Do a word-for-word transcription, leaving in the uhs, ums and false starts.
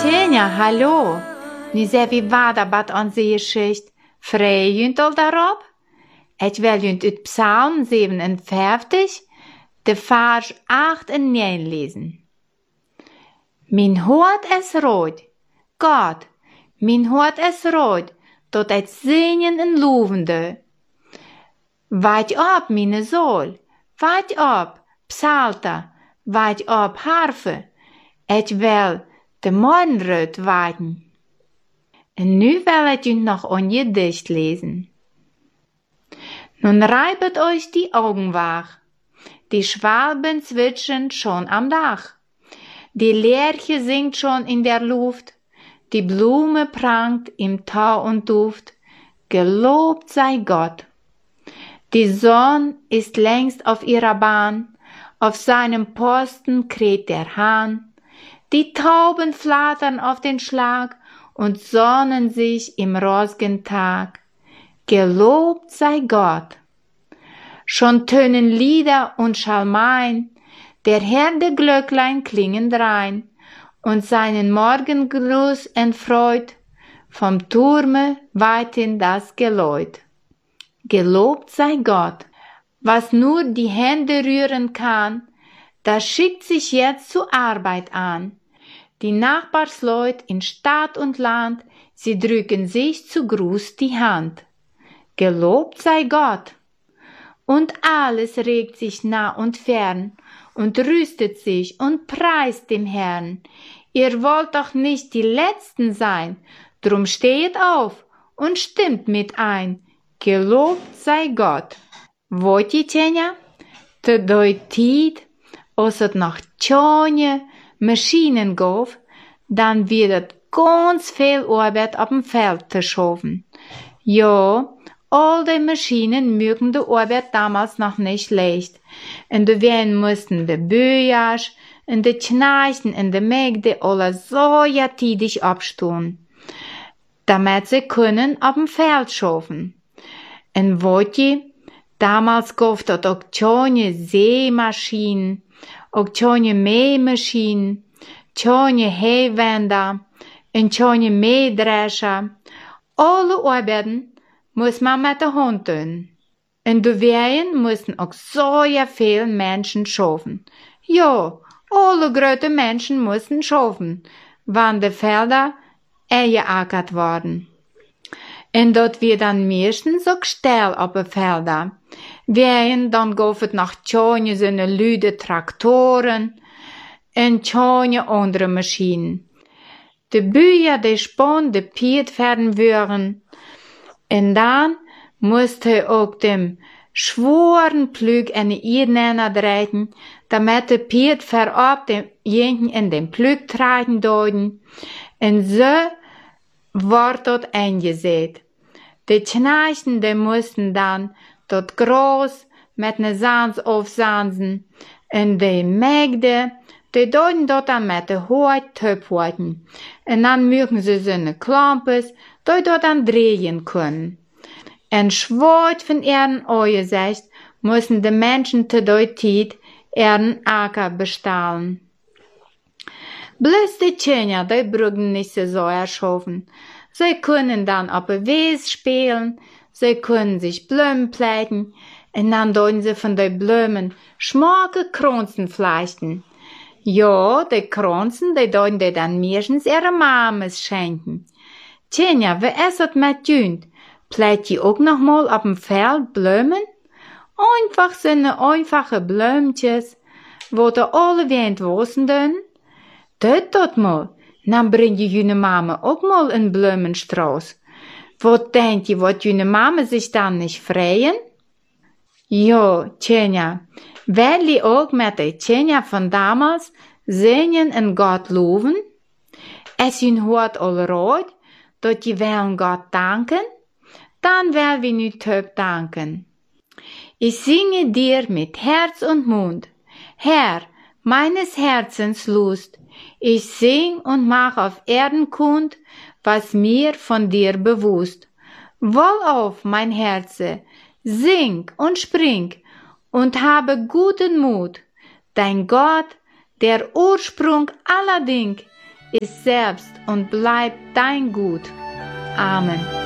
Tjenja, hallo. Nu ser vi vaderbat aan zeeschicht. Vrij junt al daarop? Ik wil junt uit Psalm zevenenvijftig, de vers acht en negen lezen. Mijn hart is rood. God, mijn hart is rood, tot het zingen en lovende. Wacht op, mijn zool. Wacht op, psalter. Wacht op, harfe. Ik wil de morgenrood wachten. En nu wil ik u nog een gedicht lezen. Nun reibet euch die Augen wach. Die Schwalben zwitschern schon am Dach. Die Lerche singt schon in der Luft. Die Blume prangt im Tau und Duft. Gelobt sei Gott. Die Sonne ist längst auf ihrer Bahn. Auf seinem Posten kräht der Hahn. Die Tauben flattern auf den Schlag und sonnen sich im rosigen Tag. Gelobt sei Gott. Schon tönen Lieder und Schalmein, der Herdeglöcklein klingen drein und seinen Morgengruß entfreut, vom Turme weithin das Geläut. Gelobt sei Gott. Was nur die Hände rühren kann, das schickt sich jetzt zur Arbeit an. Die Nachbarsleut in Stadt und Land, sie drücken sich zu Gruß die Hand. Gelobt sei Gott. Und alles regt sich nah und fern und rüstet sich und preist den Herrn. Ihr wollt doch nicht die Letzten sein, drum stehet auf und stimmt mit ein. Gelobt sei Gott. Wollt ihr, Tjenja? Te doi tied, als het nog tjonge Maschinen gaf, dann wird het ganz viel Arbeit auf dem Feld verschoben. Ja, all die Maschinen mögen die Arbeit damals noch nicht leicht. Und da werden mussten die Böjers und die Kneichen und die Mägde alle so ja tidig abstehen, damit sie können auf dem Feld schaffen. Und wollt ihr, damals gab es auch tjonge Sämaschinen, auch tjonge Mähmaschinen, tjonge Heewender und tjonge Mähdrescher. Alle Arbeiten muss man mit der Hand tun. Und da werden mussten auch so ja viele Menschen schaffen. Ja, alle große Menschen mussten schaffen, wann die Felder eingeackert worden. Und dort wird dann meistens auch Stell auf den Feldern. Werden dann gab es noch tjonge so eine lüde Traktoren und tjonge andere Maschinen. Die Bücher, die Spannen, die Piet werden würden. Und dann musste auch dem schworen Plug eine Irrnenner drehen, damit der Piet verab demjenigen in den Plug tragen deuten. Und so wird dort eingesät. Die Kneichen, die mussten dann dort groß mit ne Sans aufsansen. Und die Mägde, die deuten dort dann mit der Haut töpfworten. Und dann mögen sie so ne Klampes, die dort dann drehen können. Und schwort von ihren Augensicht mussten die Menschen zu der Zeit ihren Acker bestahlen. Bloß die Tjenja, die brücken nicht so erschaffen. Sie können dann auf der Wies spielen, sie können sich Blumen pflegen, und dann deuten sie von den Blumen schmacke Kronzen flechten. Ja, die Kronzen, die deuten die dann meistens ihre Mames schenken. Tjenja, wie ist es mit Jünd? Pflegt ihr auch noch mal auf dem Feld Blumen? Einfach so eine einfache Blümtjes, wo die alle wind wassen dün? Tut dort mal. Dan bring je june Mama auch mal einen Blumenstrauß. Was denkt ihr, wird june Mama sich dann nicht freuen? Ja, Tjenja, will ihr auch mit der Tjenja von damals singen und Gott loben? Es jün hört all rot, dort ihr wollen Gott danken? Dann will wir nu töp danken. Ich singe dir mit Herz und Mund, Herr, meines Herzens Lust. Ich sing und mach auf Erden kund, was mir von dir bewusst. Wohlauf, mein Herze, sing und spring und habe guten Mut. Dein Gott, der Ursprung aller Ding, ist selbst und bleibt dein Gut. Amen.